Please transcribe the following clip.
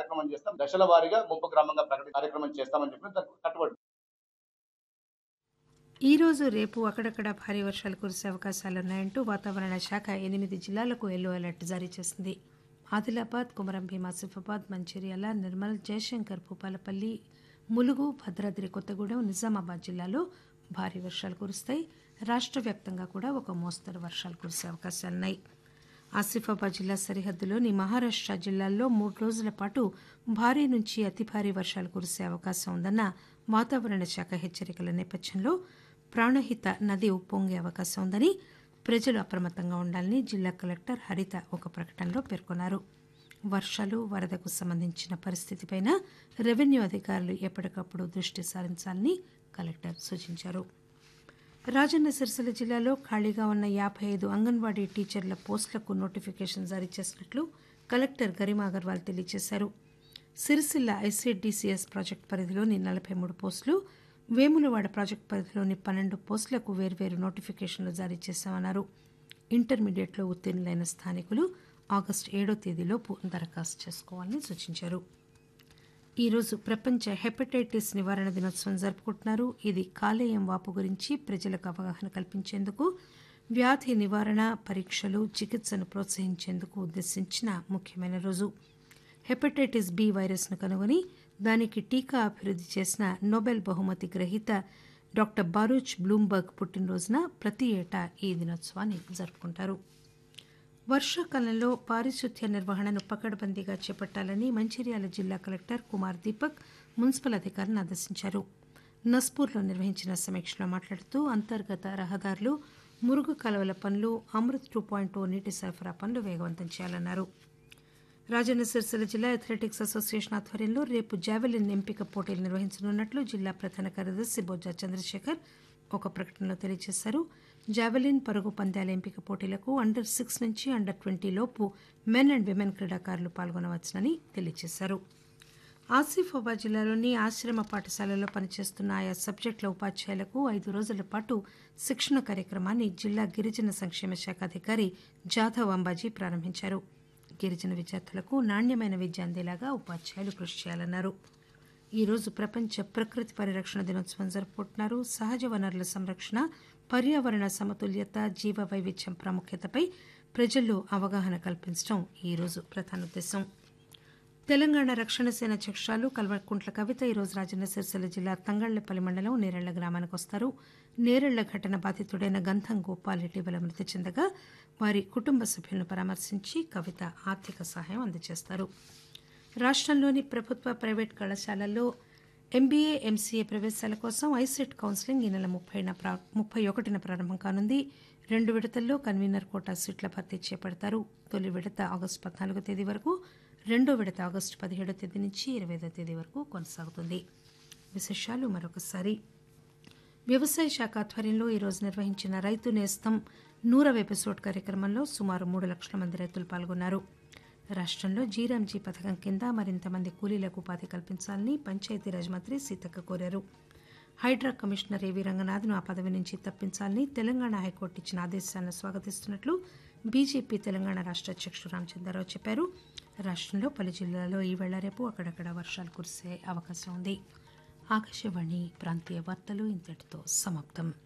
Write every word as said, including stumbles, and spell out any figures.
కార్యక్రమం చేస్తాం. దశల వారీగా ముంపు గ్రామంగా ప్రకటి కార్యక్రమం చేస్తామని చెప్పి దానికి కట్టుబడి. ఈ రోజు రేపు అక్కడక్కడ భారీ వర్షాలు కురిసే అవకాశాలున్నాయంటూ వాతావరణ శాఖ ఎనిమిది జిల్లాలకు ఎల్లో అలర్ట్ జారీ చేసింది. ఆదిలాబాద్, కుమరం భీం ఆసిఫాబాద్, మంచిర్యాల, నిర్మల్, జయశంకర్, భూపాలపల్లి, ములుగు, భద్రాద్రి కొత్తగూడెం, నిజామాబాద్ జిల్లాలో భారీ వర్షాలు కురుస్తాయి. రాష్ట్ర వ్యాప్తంగా కూడా ఒక మోస్తరు వర్షాలు కురిసే అవకాశాలున్నాయి. ఆసిఫాబాద్ జిల్లా సరిహద్దులోని మహారాష్ట్ర జిల్లాల్లో మూడు రోజుల పాటు భారీ నుంచి అతి భారీ వర్షాలు కురిసే అవకాశం ఉందన్న వాతావరణ శాఖ హెచ్చరికల నేపథ్యంలో ప్రాణహిత నది ఉప్పొంగే అవకాశం ఉందని ప్రజలు అప్రమత్తంగా ఉండాలని జిల్లా కలెక్టర్ హరిత ఒక ప్రకటనలో పేర్కొన్నారు. వర్షాలు, వరదకు సంబంధించిన పరిస్థితిపై రెవెన్యూ అధికారులు ఎప్పటికప్పుడు దృష్టి సారించాలని కలెక్టర్ సూచించారు. రాజన్న సిరిసిల్ల జిల్లాలో ఖాళీగా ఉన్న యాభై ఐదు అంగన్వాడీ టీచర్ల పోస్టులకు నోటిఫికేషన్ జారీ చేసినట్లు కలెక్టర్ గరిమా అగర్వాల్ తెలియజేశారు. సిరిసిల్ల ఐసీడీసీఎస్ ప్రాజెక్టు పరిధిలోని నలభై మూడు పోస్టులు, వేములవాడ ప్రాజెక్టు పరిధిలోని పన్నెండు పోస్టులకు వేర్వేరు నోటిఫికేషన్లు జారీ చేశామన్నారు. ఇంటర్మీడియట్లో ఉత్తీర్ణులైన స్థానికులు ఆగస్టు ఏడో తేదీలోపు దరఖాస్తు చేసుకోవాలని సూచించారు. ఈరోజు ప్రపంచ హెపటైటిస్ నివారణ దినోత్సవం జరుపుకుంటున్నారు. ఇది కాలేయం వాపు గురించి ప్రజలకు అవగాహన కల్పించేందుకు, వ్యాధి నివారణ, పరీక్షలు, చికిత్సను ప్రోత్సహించేందుకు ఉద్దేశించిన ముఖ్యమైన రోజు. హెపటైటిస్ బి వైరస్ను కనుగొని దానికి టీకా అభివృద్ధి చేసిన నోబెల్ బహుమతి గ్రహీత డాక్టర్ బారూచ్ బ్లూంబర్గ్ పుట్టినరోజున ప్రతి ఏటా ఈ దినోత్సవాన్ని జరుపుకుంటారు. వర్షాకాలంలో పారిశుద్ధ్య నిర్వహణను పకడ్బందీగా చేపట్టాలని మంచిర్యాల జిల్లా కలెక్టర్ కుమార్ దీపక్ మున్సిపల్ అధికారులను ఆదేశించారు. నస్పూర్లో నిర్వహించిన సమీక్షలో మాట్లాడుతూ అంతర్గత రహదారులు, మురుగు కాలువల పనులు, అమృత్ టూ పాయింట్ ఓ నీటి సరఫరా పనులు వేగవంతం చేయాలన్నారు. రాజన్న సిరిసిల్ల జిల్లా అథ్లెటిక్స్ అసోసియేషన్ ఆధ్వర్యంలో రేపు జావెలిన్ ఎంపిక పోటీలు నిర్వహించనున్నట్లు జిల్లా ప్రధాన కార్యదర్శి బొజ్జా చంద్రశేఖర్ ఒక ప్రకటనలో తెలియజేశారు. జావెలిన్, పరుగు పంద్యాల ఎంపిక పోటీలకు అండర్ సిక్స్ నుంచి అండర్ ట్వంటీ లోపు మెన్ అండ్ విమెన్ క్రీడాకారులు పాల్గొనవచ్చునని తెలియజేశారు. ఆసిఫాబాద్ జిల్లాలోని ఆశ్రమ పాఠశాలలో పనిచేస్తున్న ఆయా సబ్జెక్టుల ఉపాధ్యాయులకు ఐదు రోజుల పాటు శిక్షణ కార్యక్రమాన్ని జిల్లా గిరిజన సంక్షేమ శాఖ అధికారి జాధవ్ అంబాజీ ప్రారంభించారు. గిరిజన విద్యార్థులకు నాణ్యమైన విద్య అందేలాగా ఉపాధ్యాయులు కృషి చేయాలన్నారు. ఈరోజు ప్రపంచ ప్రకృతి పరిరక్షణ దినోత్సవం జరుపుకుంటున్నారు. సహజ వనరుల సంరక్షణ, పర్యావరణ సమతుల్యత, జీవ వైవిధ్యం ప్రాముఖ్యతపై ప్రజల్లో అవగాహన కల్పించడం ఈరోజు ప్రధాన ఉద్దేశం. తెలంగాణ రక్షణ సేన అధ్యక్షురాలు కల్వకుంట్ల కవిత ఈరోజు రాజన్న సిరిసిల్ల జిల్లా తంగళ్లపల్లి మండలం నేరెళ్ల గ్రామానికి వస్తారు. నేరెళ్ల ఘటన బాధితుడైన గంధం గోపాల్ ఇటీవల మృతి చెందగా వారి కుటుంబ సభ్యులను పరామర్శించి కవిత ఆర్థిక సహాయం అందజేస్తారు. రాష్ట్రంలోని ప్రభుత్వ, ప్రైవేట్ కళాశాలల్లో ఎంబీఏ, ఎంసీఏ ప్రవేశాల కోసం ఐసెట్ కౌన్సిలింగ్ ఈ నెల ముప్పై ముప్పై ఒకటిన ప్రారంభం కానుంది. రెండు విడతల్లో కన్వీనర్ కోటా సీట్ల భర్తీ చేపడతారు. తొలి విడత ఆగస్టు పద్నాలుగో తేదీ వరకు, రెండో విడత ఆగస్టు పదిహేడో తేదీ నుంచి ఇరవై ఐదో తేదీ వరకు కొనసాగుతుంది. విశేషాలు మరొకసారి. వ్యవసాయ శాఖ ఆధ్వర్యంలో ఈరోజు నిర్వహించిన రైతు నేస్తం నూరవ ఎపిసోడ్ కార్యక్రమంలో సుమారు మూడు లక్షల మంది రైతులు పాల్గొన్నారు. రాష్ట్రంలో జీరాంజీ పథకం కింద మరింత మంది కూలీలకు ఉపాధి కల్పించాలని పంచాయతీరాజ్ మంత్రి సీతక్క కోరారు. హైడ్రా కమిషనర్ ఏవీ రంగనాథ్ను ఆ పదవి నుంచి తప్పించాలని తెలంగాణ హైకోర్టు ఇచ్చిన ఆదేశాలను స్వాగతిస్తున్నట్లు బీజేపీ తెలంగాణ రాష్ట్ర అధ్యక్షుడు రామచంద్రరావు చెప్పారు. రాష్ట్రంలో పలు జిల్లాల్లో ఈవేళ రేపు అక్కడక్కడ వర్షాలు కురిసే అవకాశం ఉంది. ఆకాశవాణి ప్రాంతీయ వార్తలు ఇంతటితో సమాప్తం.